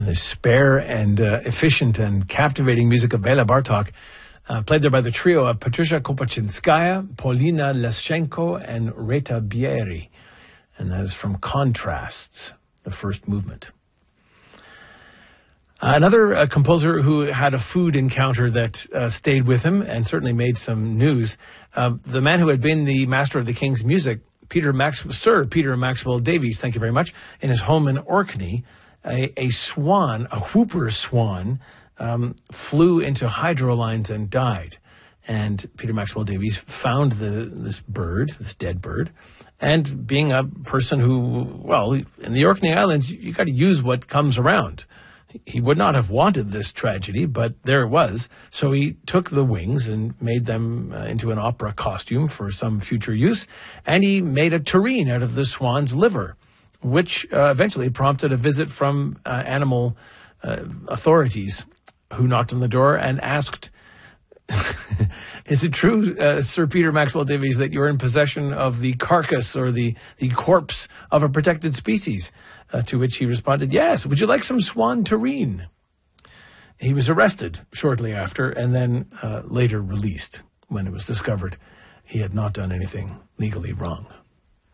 The spare and efficient and captivating music of Bela Bartok, played there by the trio of Patricia Kopachinskaya, Paulina Leschenko, and Reta Bieri. And that is from Contrasts, the first movement. Another composer who had a food encounter that stayed with him and certainly made some news, the man who had been the master of the King's music, Sir Peter Maxwell Davies, thank you very much, in his home in Orkney, a swan, a whooper swan, flew into hydro lines and died. And Peter Maxwell Davies found this dead bird, and being a person who, well, in the Orkney Islands, you got to use what comes around. He would not have wanted this tragedy, but there it was. So he took the wings and made them into an opera costume for some future use, and he made a tureen out of the swan's liver, which eventually prompted a visit from animal authorities who knocked on the door and asked, is it true, Sir Peter Maxwell Davies, that you're in possession of the carcass or the corpse of a protected species? To which he responded, yes, would you like some swan tureen? He was arrested shortly after and then later released when it was discovered he had not done anything legally wrong.